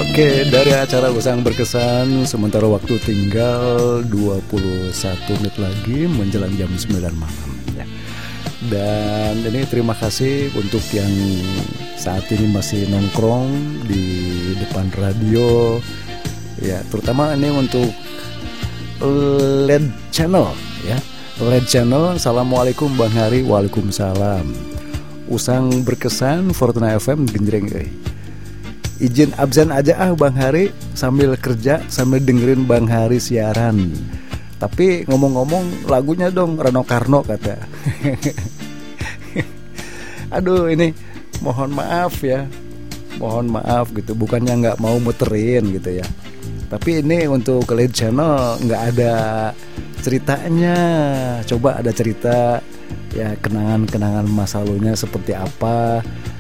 Oke, dari acara Usang Berkesan, sementara waktu tinggal 21 menit lagi menjelang jam 9 malam ya. Dan ini terima kasih untuk yang saat ini masih nongkrong di depan radio ya, terutama ini untuk LED Channel ya. LED Channel, Assalamualaikum Bang Hari. Waalaikumsalam. Usang Berkesan Fortuna FM genjreng izin absen aja Bang Hari, sambil kerja sambil dengerin Bang Hari siaran. Tapi ngomong-ngomong lagunya dong Rano Karno kata. Aduh, ini mohon maaf ya, mohon maaf gitu, bukannya nggak mau muterin gitu ya, tapi ini untuk LED Channel nggak ada ceritanya. Coba ada cerita ya, kenangan-kenangan masa lalunya seperti apa